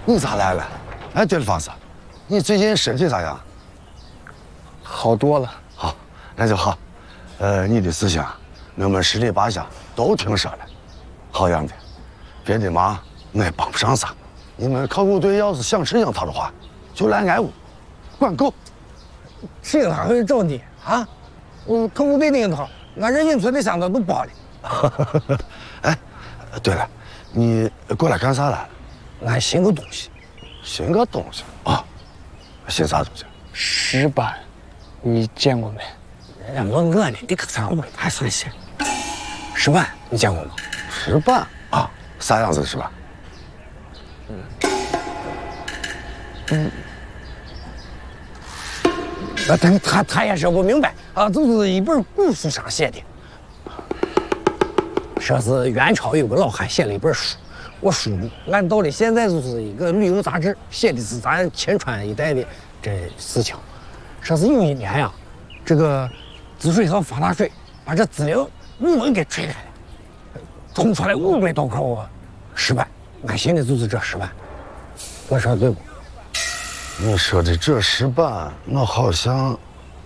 你咋来了？哎，对了，方子，你最近身体咋样？ 好多了。 好，那就好。你的事情，我们十里八乡都听说了。好样的，别的忙我也帮不上啥。你们考古队要是想吃樱桃的话，就来俺屋，管够。 谁哪会找你啊？我考古队的樱桃，俺这邻村的乡长都包了。 哎，对了，你过来干啥来了？ 俺寻个东西。 寻个东西啊？寻啥东西？ 石板，你见过没？ 人家问我呢，你可咋问？还算行。石板你见过吗？ 石板啊，啥样子的石板？ 他也说不明白啊，就是一本古书上写的，说是元朝有个老汉写了一本书，我书按到了现在就是一个旅游杂志，写的是咱秦川一带的这事情。说是有一年呀，这个治水厂发大水，把这支流五门给吹开了，冲出来500多块石板，俺寻的就是这石板，我说对不？ 你说的这石板，我好像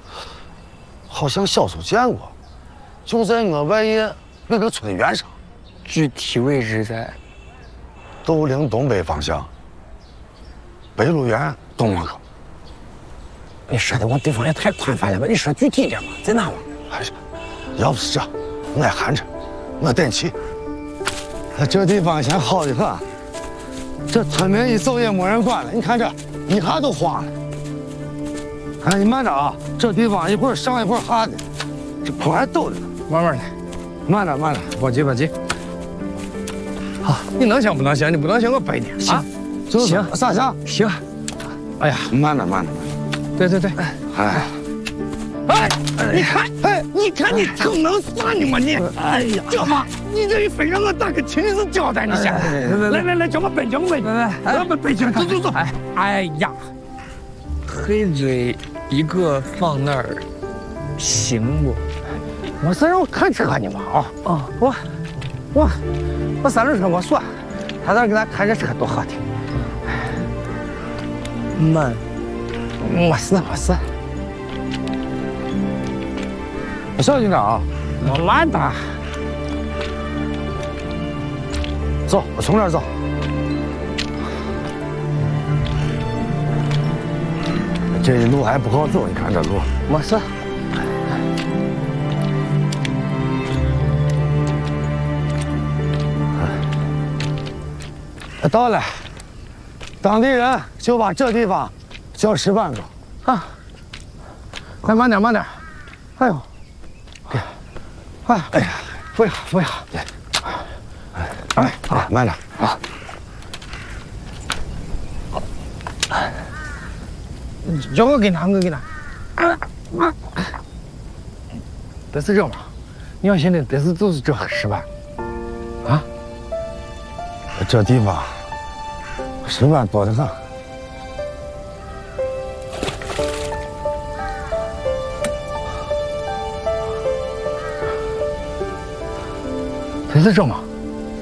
小时候见过，就在我外爷那个村园上。 具体位置在豆陵东北方向，北鹿园东门口。 你说的我地方也太宽泛了吧？你说具体点嘛，在哪嘛？ 哎呀，要不是这，我也含着，我带你去。这地方现在好的很，这村民一走也没人管了。你看这，一下都荒了。哎，你慢点啊，这地方一会儿上一会儿下的，这坡还陡着呢。 慢慢来， 慢点，慢点， 别急别急。好，你能行不能行？你不能行，我背你。 行，行，啥行？ 行。哎呀， 慢点，慢点。 对对对。 哎， 哎，你看，哎，你看你挺能算的嘛你。哎呀，这嘛，你这非让我咋个亲自交代你先？来，叫我背，叫我背，来，我背去，走。哎呀， 黑嘴一个放那儿，行不？ 我是让我看车呢嘛啊！哦，我三轮车没锁，他那给咱开着车多好听。 慢， 没事。 小心点啊！ 我慢点。 走，我从这儿走。这路还不好走，你看这路。 没事。 到了，当地人就把这地方叫石板沟。 啊，来慢点。哎呦，哎呀，不要， 哎，慢点啊！ 叫我给拿。得是这嘛？你要现在得是就是这石板，啊？ 这地方石板多得很。 得是这嘛？